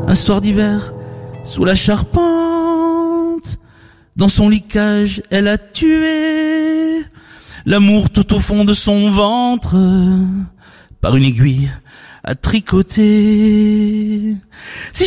Un soir d'hiver, sous la charpente, dans son lit cage, elle a tué l'amour tout au fond de son ventre, par une aiguille à tricoter. Si